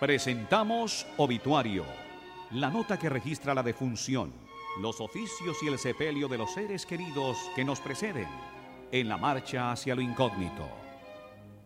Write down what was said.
Presentamos Obituario, la nota que registra la defunción, los oficios y el sepelio de los seres queridos que nos preceden en la marcha hacia lo incógnito.